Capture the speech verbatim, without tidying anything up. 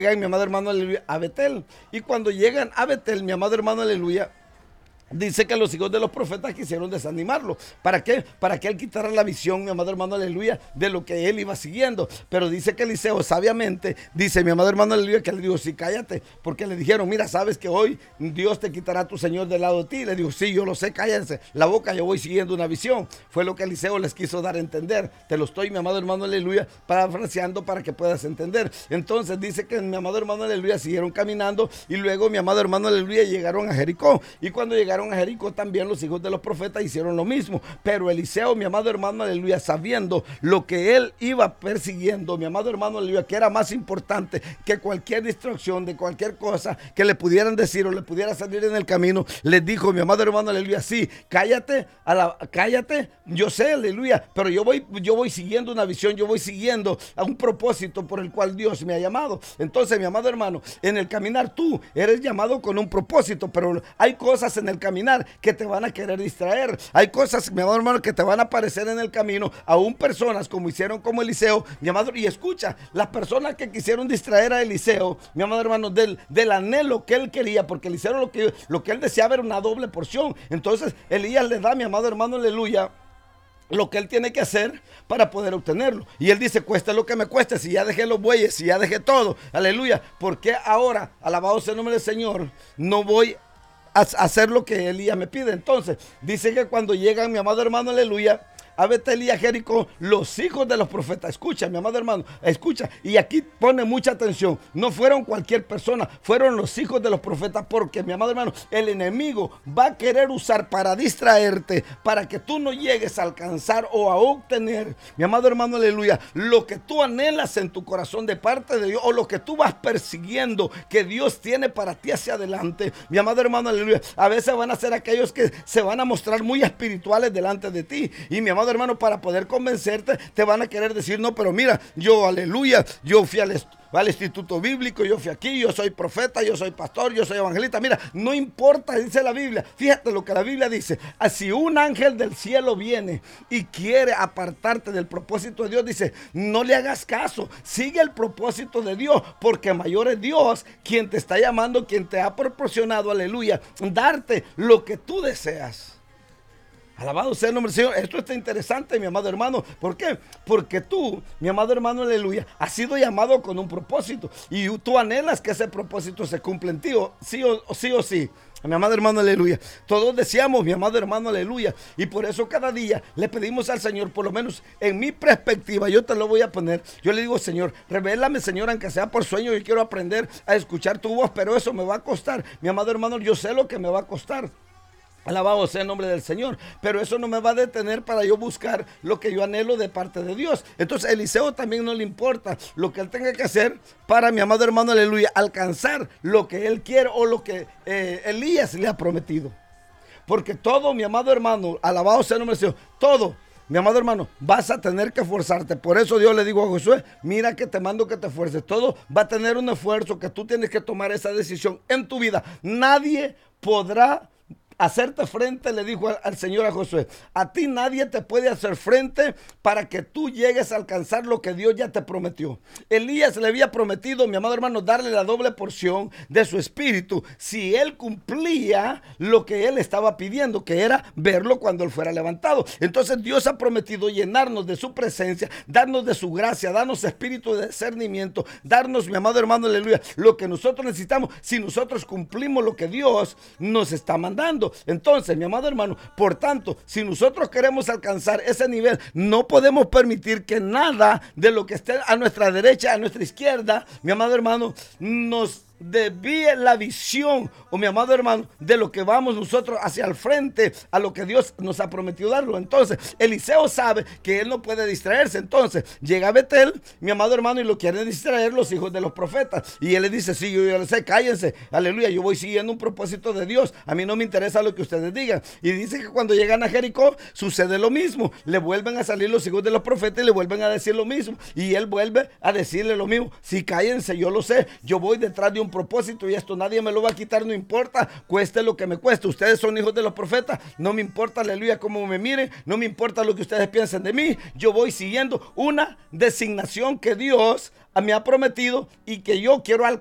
llegan, mi amado hermano, aleluya, a Betel. Y cuando llegan a Betel, mi amado hermano, aleluya, dice que los hijos de los profetas quisieron desanimarlo. ¿Para qué? Para que él quitara la visión, mi amado hermano, aleluya, de lo que él iba siguiendo. Pero dice que Eliseo sabiamente, dice mi amado hermano, aleluya, que le dijo, sí, cállate. Porque le dijeron, mira, sabes que hoy Dios te quitará a tu Señor del lado de ti. Le dijo, sí, yo lo sé, cállense la boca, yo voy siguiendo una visión. Fue lo que Eliseo les quiso dar a entender. Te lo estoy, mi amado hermano, aleluya, parafraseando para que puedas entender. Entonces dice que mi amado hermano, aleluya, siguieron caminando y luego mi amado hermano, aleluya, llegaron a Jericó. Y cuando llegaron a Jericó también los hijos de los profetas hicieron lo mismo, pero Eliseo, mi amado hermano, aleluya, sabiendo lo que él iba persiguiendo, mi amado hermano, aleluya, que era más importante que cualquier distracción de cualquier cosa que le pudieran decir o le pudiera salir en el camino, les dijo, mi amado hermano, aleluya, sí, cállate, a la, cállate, yo sé, aleluya, pero yo voy, yo voy siguiendo una visión, yo voy siguiendo a un propósito por el cual Dios me ha llamado. Entonces, mi amado hermano, en el caminar tú eres llamado con un propósito, pero hay cosas en el caminar que te van a querer distraer. Hay cosas, mi amado hermano, que te van a aparecer en el camino, aún personas como hicieron como Eliseo, mi amado, y escucha, las personas que quisieron distraer a Eliseo, mi amado hermano, del, del anhelo que él quería, porque Eliseo lo que, lo que él deseaba era una doble porción. Entonces Elías le da, mi amado hermano, aleluya, lo que él tiene que hacer para poder obtenerlo. Y él dice, cueste lo que me cueste, si ya dejé los bueyes, si ya dejé todo, aleluya, ¿por qué ahora, alabado sea el nombre del Señor, no voy a hacer lo que Elías me pide? Entonces dice que cuando llegan, mi amado hermano, aleluya, a Betel y a Jericó, los hijos de los profetas, escucha, mi amado hermano, escucha, y aquí pone mucha atención, no fueron cualquier persona, fueron los hijos de los profetas, porque, mi amado hermano, el enemigo va a querer usar para distraerte, para que tú no llegues a alcanzar o a obtener, mi amado hermano, aleluya, lo que tú anhelas en tu corazón de parte de Dios, o lo que tú vas persiguiendo, que Dios tiene para ti hacia adelante, mi amado hermano, aleluya. A veces van a ser aquellos que se van a mostrar muy espirituales delante de ti, y mi amado hermano, para poder convencerte, te van a querer decir, no, pero mira, yo, aleluya, yo fui al, al instituto bíblico, yo fui aquí, yo soy profeta, yo soy pastor, yo soy evangelista. Mira, no importa, dice la Biblia, fíjate lo que la Biblia dice, si un ángel del cielo viene y quiere apartarte del propósito de Dios, dice, no le hagas caso, sigue el propósito de Dios, porque mayor es Dios quien te está llamando, quien te ha proporcionado, aleluya, darte lo que tú deseas. Alabado sea el nombre del Señor. Esto está interesante, mi amado hermano. ¿Por qué? Porque tú, mi amado hermano, aleluya, has sido llamado con un propósito. Y tú anhelas que ese propósito se cumpla en ti, o sí o sí. O sí. Mi amado hermano, aleluya. Todos deseamos, mi amado hermano, aleluya. Y por eso cada día le pedimos al Señor, por lo menos en mi perspectiva, yo te lo voy a poner. Yo le digo, Señor, revélame, Señor, aunque sea por sueño, yo quiero aprender a escuchar tu voz, pero eso me va a costar. Mi amado hermano, yo sé lo que me va a costar. Alabado sea el nombre del Señor, pero eso no me va a detener para yo buscar lo que yo anhelo de parte de Dios. Entonces Eliseo también no le importa lo que él tenga que hacer para, mi amado hermano, aleluya, alcanzar lo que él quiere o lo que eh, Elías le ha prometido. Porque todo, mi amado hermano, alabado sea el nombre del Señor, todo, mi amado hermano, vas a tener que esforzarte. Por eso Dios le dijo a Josué, mira que te mando que te esfuerces. Todo va a tener un esfuerzo que tú tienes que tomar esa decisión en tu vida. Nadie podrá hacerte frente, le dijo al, al Señor a Josué. A ti nadie te puede hacer frente para que tú llegues a alcanzar lo que Dios ya te prometió. Elías le había prometido, mi amado hermano, darle la doble porción de su espíritu si él cumplía lo que él estaba pidiendo, que era verlo cuando él fuera levantado. Entonces Dios ha prometido llenarnos de su presencia, darnos de su gracia, darnos espíritu de discernimiento, darnos, mi amado hermano, aleluya, lo que nosotros necesitamos si nosotros cumplimos lo que Dios nos está mandando. Entonces, mi amado hermano, por tanto, si nosotros queremos alcanzar ese nivel, no podemos permitir que nada de lo que esté a nuestra derecha, a nuestra izquierda, mi amado hermano, nos desvíe la visión, o mi amado hermano, de lo que vamos nosotros hacia el frente, a lo que Dios nos ha prometido darlo. Entonces Eliseo sabe que él no puede distraerse. Entonces llega a Betel, mi amado hermano, y lo quieren distraer los hijos de los profetas, y él le dice, sí, yo ya le sé, cállense, aleluya, yo voy siguiendo un propósito de Dios, a mí no me interesa lo que ustedes digan. Y dice que cuando llegan a Jericó sucede lo mismo, le vuelven a salir los hijos de los profetas y le vuelven a decir lo mismo, y él vuelve a decirle lo mismo, sí, cállense, yo lo sé, yo voy detrás de un un propósito y esto nadie me lo va a quitar, no importa, cueste lo que me cueste. Ustedes son hijos de los profetas, no me importa, aleluya, cómo me miren, no me importa lo que ustedes piensen de mí. Yo voy siguiendo una designación que Dios me ha prometido y que yo quiero alcanzar